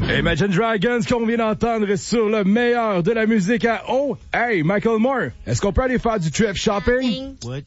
Imagine Dragons qu'on vient d'entendre sur le meilleur de la musique à Oh! Hey, Michael Moore, est-ce qu'on peut aller faire du thrift shopping? What?